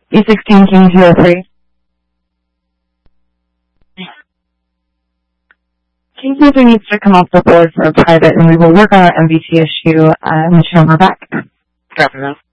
E16 King 203. King 203 needs to come off the board for a private, and we will work on our MVT issue and return her back. Copy that.